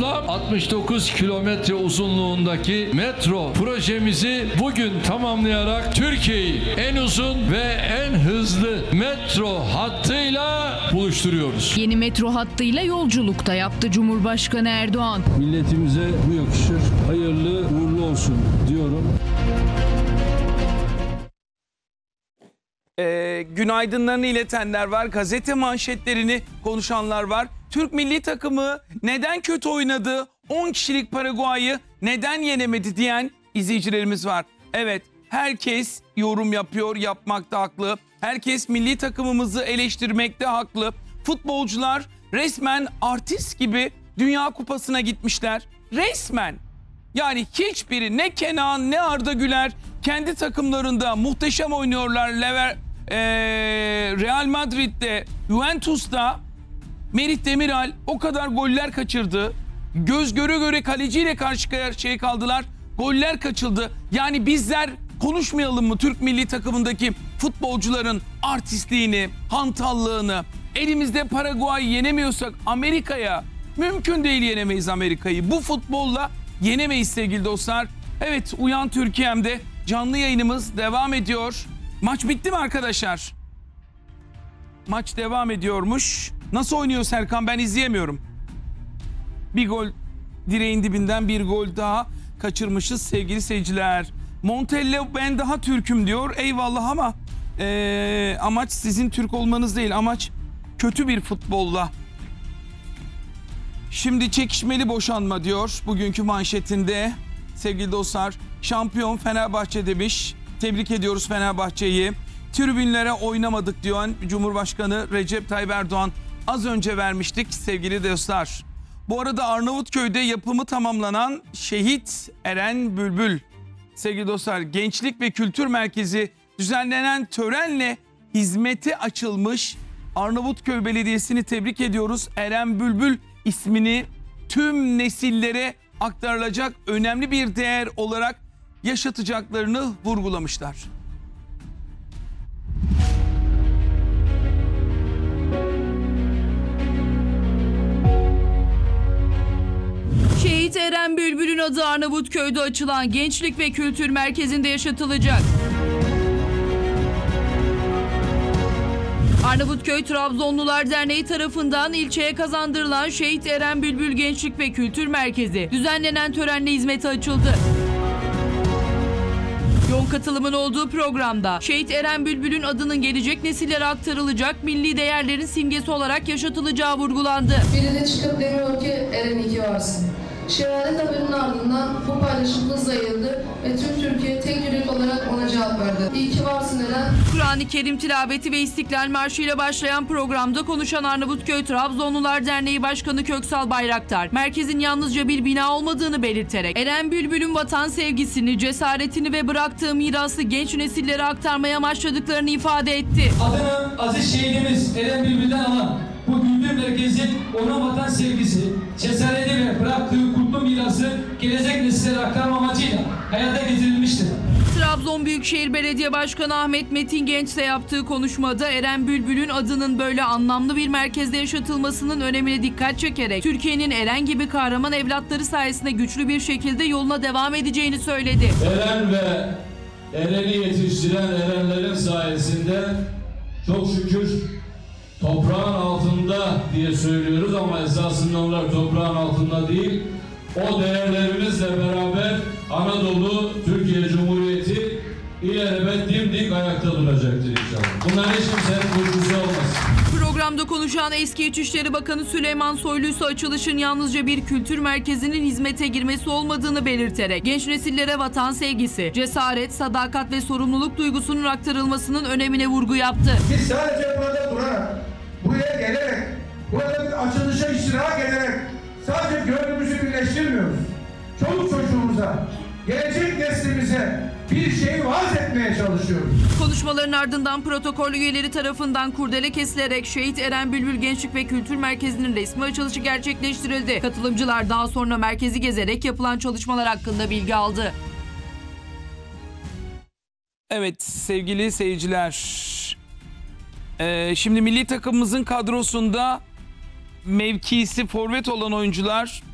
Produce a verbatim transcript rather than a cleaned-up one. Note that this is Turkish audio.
Toplam altmış dokuz kilometre uzunluğundaki metro projemizi bugün tamamlayarak Türkiye'yi en uzun ve en hızlı metro hattıyla buluşturuyoruz. Yeni metro hattıyla yolculukta yaptı Cumhurbaşkanı Erdoğan. Milletimize bu yakışır. Hayırlı uğurlu olsun diyorum. Ee, günaydınlarını iletenler var, gazete manşetlerini konuşanlar var. Türk milli takımı neden kötü oynadı, on kişilik Paraguay'ı neden yenemedi diyen izleyicilerimiz var. Evet, herkes yorum yapıyor, yapmakta haklı. Herkes milli takımımızı eleştirmekte haklı. Futbolcular resmen artist gibi Dünya Kupası'na gitmişler. Resmen. Yani hiçbiri, ne Kenan ne Arda Güler kendi takımlarında muhteşem oynuyorlar. Lever, ee, Real Madrid'de, Juventus'ta Merih Demiral o kadar goller kaçırdı. Göz göre göre kaleciyle karşı karşıya kaldılar. Goller kaçıldı. Yani bizler konuşmayalım mı Türk milli takımındaki futbolcuların artistliğini, hantallığını? Elimizde Paraguay'ı yenemiyorsak Amerika'ya, mümkün değil yenemeyiz Amerika'yı. Bu futbolla yenemeyiz sevgili dostlar. Evet, Uyan Türkiye'mde canlı yayınımız devam ediyor. Maç bitti mi arkadaşlar? Maç devam ediyormuş. Nasıl oynuyor Serkan? Ben izleyemiyorum. Bir gol direğin dibinden, bir gol daha kaçırmışız sevgili seyirciler. Montella ben daha Türk'üm diyor. Eyvallah ama ee, amaç sizin Türk olmanız değil. Amaç kötü bir futbolla. Şimdi çekişmeli boşanma diyor bugünkü manşetinde sevgili dostlar. Şampiyon Fenerbahçe demiş. Tebrik ediyoruz Fenerbahçe'yi. Tribünlere oynamadık diyen Cumhurbaşkanı Recep Tayyip Erdoğan az önce vermiştik sevgili dostlar. Bu arada Arnavutköy'de yapımı tamamlanan Şehit Eren Bülbül sevgili dostlar Gençlik ve Kültür Merkezi düzenlenen törenle hizmete açılmış. Arnavutköy Belediyesi'ni tebrik ediyoruz. Eren Bülbül ismini tüm nesillere aktarılacak önemli bir değer olarak yaşatacaklarını vurgulamışlar. Şehit Eren Bülbül'ün adı Arnavutköy'de açılan Gençlik ve Kültür Merkezi'nde yaşatılacak. Arnavutköy Trabzonlular Derneği tarafından ilçeye kazandırılan Şehit Eren Bülbül Gençlik ve Kültür Merkezi düzenlenen törenle hizmete açıldı. Yoğun katılımın olduğu programda Şehit Eren Bülbül'ün adının gelecek nesillere aktarılacak, milli değerlerin simgesi olarak yaşatılacağı vurgulandı. Biri de çıkıp demiyor ki Eren iyi ki varsın. Şehadet haberinin ardından bu paylaşım hızla yayıldı ve tüm Türkiye tek yürek olarak ona cevap verdi. İyi ki varsın Eren. Kur'an-ı Kerim tilaveti ve İstiklal Marşı ile başlayan programda konuşan Arnavutköy Trabzonlular Derneği Başkanı Köksal Bayraktar, merkezin yalnızca bir bina olmadığını belirterek Eren Bülbül'ün vatan sevgisini, cesaretini ve bıraktığı mirası genç nesillere aktarmaya başladıklarını ifade etti. Adını aziz şehidimiz Eren Bülbül'den alan bu kültür merkezi ona vatan sevgisi, cesareti ve bıraktığı kutlu mirası gelecek nesillere aktarma amacıyla hayata getirilmiştir. Trabzon Büyükşehir Belediye Başkanı Ahmet Metin Genç ise yaptığı konuşmada Eren Bülbül'ün adının böyle anlamlı bir merkezde yaşatılmasının önemine dikkat çekerek Türkiye'nin Eren gibi kahraman evlatları sayesinde güçlü bir şekilde yoluna devam edeceğini söyledi. Eren ve Eren'i yetiştiren erenlerin sayesinde çok şükür toprağın altında diye söylüyoruz ama esasında onlar toprağın altında değil. O değerlerimizle beraber Anadolu, Türkiye Cumhuriyeti ilelebet dimdik ayakta duracaktır inşallah. Bunların hiç kimsenin kuşkusu olmaz. Programda konuşan eski İçişleri Bakanı Süleyman Soylu ise açılışın yalnızca bir kültür merkezinin hizmete girmesi olmadığını belirterek genç nesillere vatan sevgisi, cesaret, sadakat ve sorumluluk duygusunun aktarılmasının önemine vurgu yaptı. Biz sadece burada durarak, buraya gelerek, burada bir açılışa iştirak ederek sadece gönlümüzü birleştirmiyoruz. Çoluk çocuğumuza, gelecek neslimize bir şey vaaz etmeye çalışıyoruz. Konuşmaların ardından protokol üyeleri tarafından kurdele kesilerek Şehit Eren Bülbül Gençlik ve Kültür Merkezi'nin resmi açılışı gerçekleştirildi. Katılımcılar daha sonra merkezi gezerek yapılan çalışmalar hakkında bilgi aldı. Evet sevgili seyirciler, ee, şimdi milli takımımızın kadrosunda mevkisi forvet olan oyuncular